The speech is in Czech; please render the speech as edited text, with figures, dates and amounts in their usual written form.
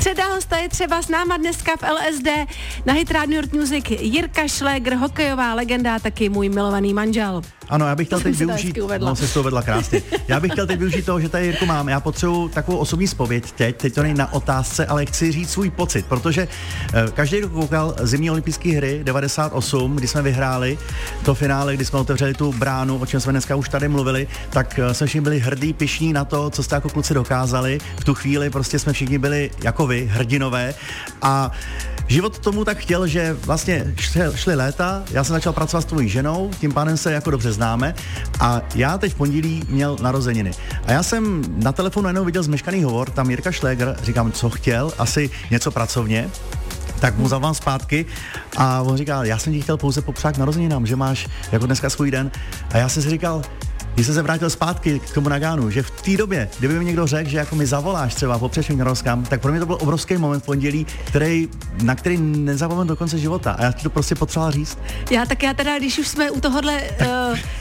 Středa je třeba s náma dneska v LSD na Hit Radio Music Jirka Šlégr, hokejová legenda a taky můj milovaný manžel. Ano, já bych chtěl teď využít, se to uvedla krásně. Já bych chtěl teď využít toho, že tady Jirku mám. Já potřebuji takovou osobní zpověď teď to není na otázce, ale chci říct svůj pocit, protože každý rok koukal zimní olympijské hry 98, kdy jsme vyhráli to finále, kdy jsme otevřeli tu bránu, o čem jsme dneska už tady mluvili, tak jsme všichni byli hrdí, pyšní na to, co jste jako kluci dokázali. V tu chvíli prostě jsme všichni byli jako vy, hrdinové a život tomu tak chtěl, že vlastně šly léta, já jsem začal pracovat s tvojí ženou, tím pádem se jako dobře známe a já teď v pondělí měl narozeniny. A já jsem na telefonu jenom viděl zmeškaný hovor, tam Jirka Šlégr, říkám, co chtěl, asi něco pracovně, tak mu zavolám zpátky a on říkal, já jsem ti chtěl pouze popřát k narozeninám, že máš jako dneska svůj den a já jsem si říkal, když jsem se vrátil zpátky k tomu Nagánu, že v té době, kdyby mi někdo řekl, že jako mi zavoláš třeba popřeš mi k narozeninám, tak pro mě to byl obrovský moment v pondělí, na který nezapomenu do konce života a já ti to prostě potřeboval říct. Já teda, když už jsme u tohohle